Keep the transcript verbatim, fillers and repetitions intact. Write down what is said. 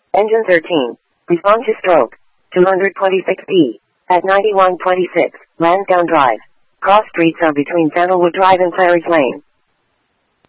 Engine thirteen. Respond to stroke. two twenty-six P. At ninety-one twenty-six, Lansdowne Drive. Cross streets are between Sandalwood Drive and Claridge Lane.